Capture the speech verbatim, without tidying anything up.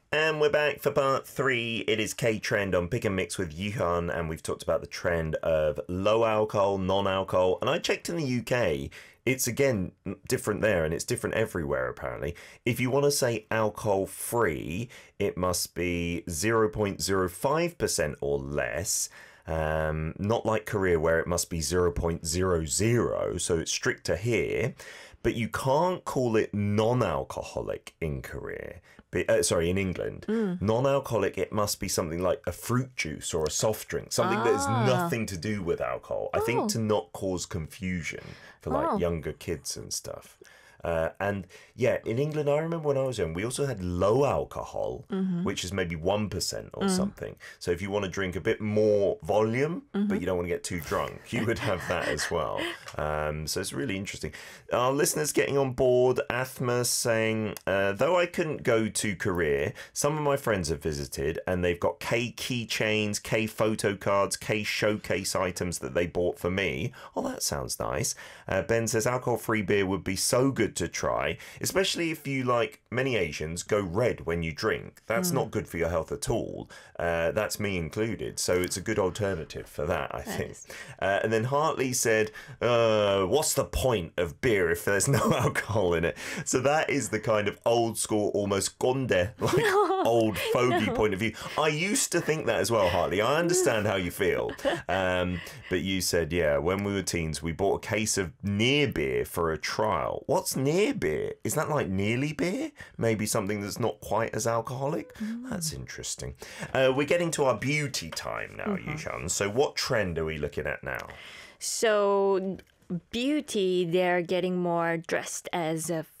And we're back for part three. It is K-Trend on Pick and Mix with Yuhan, and we've talked about the trend of low alcohol, non-alcohol. And I checked in the U K, it's again different there, and it's different everywhere apparently. If you want to say alcohol-free, it must be zero point zero five percent or less. Um, not like Korea where it must be zero point zero zero, so it's stricter here. But you can't call it non-alcoholic in Korea. But, uh, sorry, in England. Mm. Non-alcoholic, it must be something like a fruit juice or a soft drink, something ah. that has nothing to do with alcohol. Oh. I think to not cause confusion for like oh. younger kids and stuff. Uh, and yeah, in England, I remember when I was young, we also had low alcohol, mm-hmm. which is maybe one percent or mm. something. So if you want to drink a bit more volume, mm-hmm. but you don't want to get too drunk, you would have that as well. Um, so it's really interesting. Our listeners getting on board, Athma saying, uh, though I couldn't go to Korea, some of my friends have visited and they've got K keychains, K photo cards, K showcase items that they bought for me. Oh, that sounds nice. Uh, Ben says alcohol-free beer would be so good to try, especially if you, like many Asians, go red when you drink. That's mm. not good for your health at all. Uh, that's me included. So it's a good alternative for that, I think. Nice. Uh, and then Hartley said, uh, what's the point of beer if there's no alcohol in it? So that is the kind of old school, almost gonde, like no, old fogey no. point of view. I used to think that as well, Hartley. I understand how you feel. Um, but you said, yeah, when we were teens, we bought a case of near beer for a trial. What's near beer? Is that like nearly beer? Maybe something that's not quite as alcoholic? Mm. That's interesting. Uh, we're getting to our beauty time now, mm-hmm. Yuhan. So what trend are we looking at now? So beauty, they're getting more dressed as a